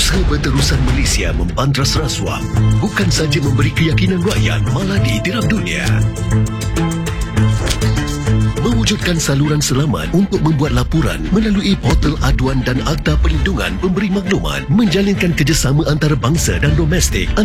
Usaha Berterusan Malaysia membantras rasuah bukan saja memberi keyakinan rakyat, malah ditiram dunia. Mewujudkan saluran selamat untuk membuat laporan melalui portal aduan dan Akta Perlindungan Pemberi Maklumat, menjalinkan kerjasama antarabangsa dan domestik